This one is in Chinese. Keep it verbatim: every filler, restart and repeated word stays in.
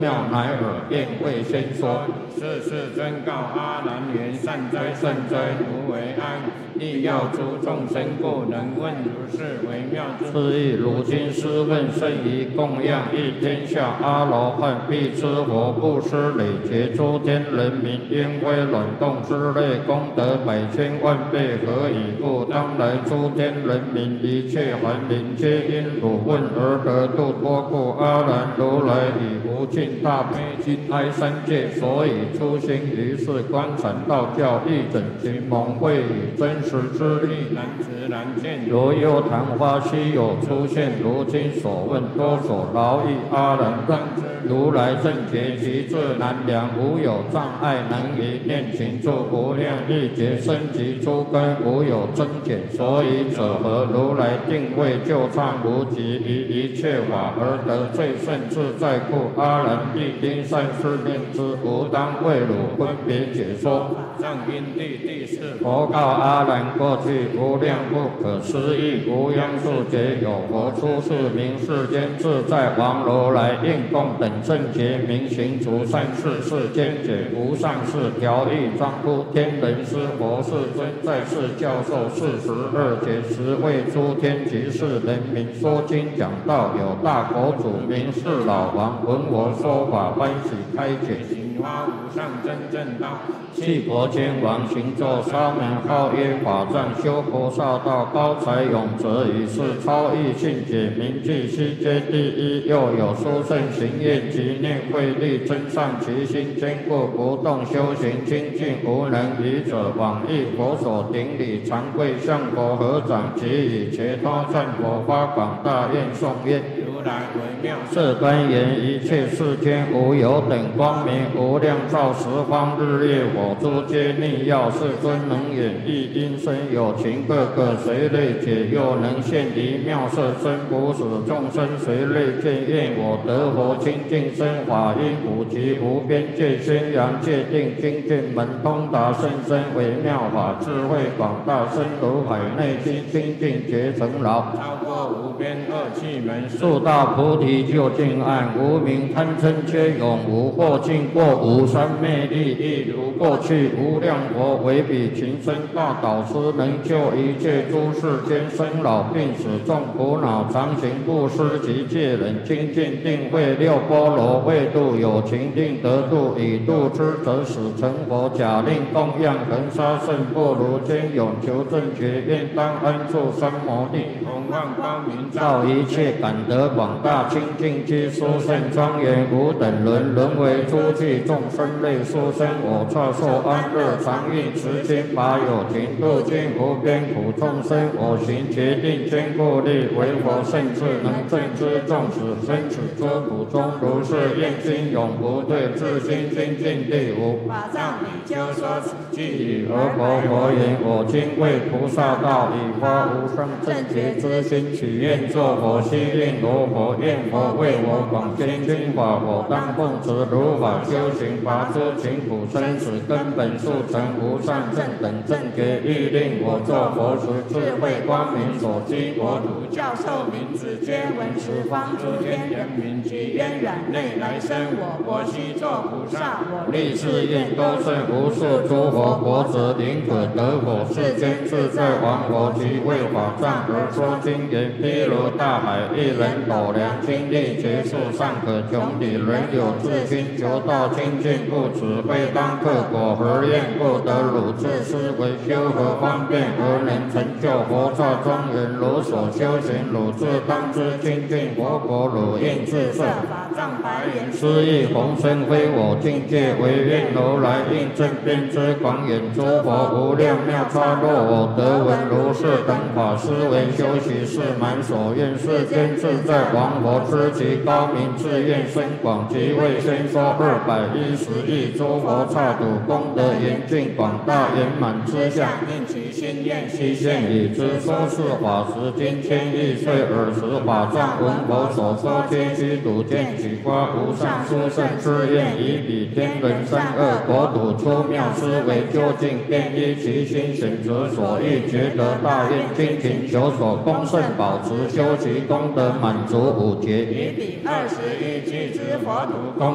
妙乃尔便未先说。 是是真告阿难言：善哉善哉，如为安。亦要诸众生不能问如是微妙之。 是亦如今师问甚于供养一天下阿罗汉，必知佛布施累劫诸天人民，因为卵动之类功德百千万倍，何以故？当来诸天人民一切凡灵，皆因汝问而得度脱故。阿难如来以无尽大悲心哀三界，所以出行于世观禅道教，义整其蒙慧以真实之力， 难知难见。 如幽昙花稀有出现，如今所问多所劳役。阿难让如来正觉其智难量，无有障碍，能于念情住无量亿劫生及诸根，无有增减。所以者何？如来定位就畅无极，于一切法而得最胜自在故。阿难必应善思念之，吾当为汝分别解说。 上因地第四。 佛告阿难：过去无量不可思议无央数劫，有佛出世名世间自在王如来，应供等正觉明行除善事，世间解无上士调御庄乎天人师佛世尊，在世教授四十二劫，十为诸天及世人民说经讲道。有大国主名是老王，闻我说法，欢喜开解， 行花无上真正道。 弃国天王行咒沙门，号曰法藏，修菩萨道，高才永泽，以是超逸信解，名具悉皆第一。又有殊胜行愿及念慧力，增上其心，坚固不动，修行清净，无能愚者往诣佛所顶礼，常跪向佛合掌，即以伽多赞佛，发广大愿颂曰： 如来为妙是端言一切世间无有等光明，无量照十方日月火诸皆逆耀。世尊能演绎因身有情，各个随类解，又能现离妙色身，不使众生随类见。愿我得佛清净身，法音普及无边界，宣扬界定精进门通达甚深，微妙法智慧广大，深如海内心清净觉成劳， 超过无边恶趣门， 速大菩提究竟岸，无明贪嗔皆永无，或尽过无三昧力，亦如过去无量佛为彼情深大导师，能救一切诸世间生老病死众苦恼，常行布施及戒忍精进定慧六波罗为度有情定得度，以度之则使成佛。假令供养恒沙圣不如坚永求正觉，愿当安住三摩地， 弘放光明照一切感得广大清净之殊胜庄严，无等伦沦为诸具众生类殊生。我刹受安乐常运持经法有情，度尽无边苦众生。我行决定坚固力，为佛圣智能正知众使生此诸苦中，如是愿心永不退，至心精进地无。 法藏比丘说此句以而佛佛言：我今为菩萨道，以发无上正觉之心，许愿作佛，悉令罗佛，愿佛为我广宣经法，我当奉持如法修行，拔诸勤苦生死根本，速成无上正等正觉。欲令我作佛时，智慧光明所积，我主教授名字皆闻十方诸天人民，及渊远内来生，我国悉作菩萨，我立誓愿多胜无数诸佛国者，宁可得佛世间自在王佛，及为法藏而说经言。譬如大海，一人斗量，精力结束尚可穷底，人有志心求道清净，故此非当克果，何愿不得汝自思维修何方便，而能成就佛刹庄严？如所修行，汝自当知清净佛国，汝应自设法藏白言： 是亦弘身非我境界，唯愿如来应正遍知广远诸佛无量妙差。若我得闻如是等法，思维修习是满所愿，世间自在王佛知其高明，自愿深广，即为先说二百一十亿诸佛刹土，功德严净广大圆满之相， 应其心愿悉现已知。说是法时，今千亿岁尔时，法藏闻佛所说，皆须睹见取发无上殊胜之愿，以彼天人三恶国土出妙思维究竟，便依其心选择所欲，觉得大愿精勤求所恭圣保持，修习功德满足五劫， 以彼二十一俱之佛土